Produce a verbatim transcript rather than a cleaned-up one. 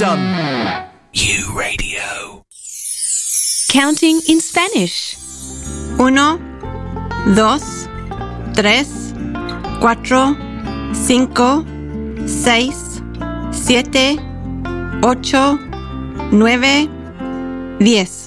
done. U Radio. Counting in Spanish. Uno, dos, tres, cuatro, cinco, seis, siete, ocho, nueve, diez.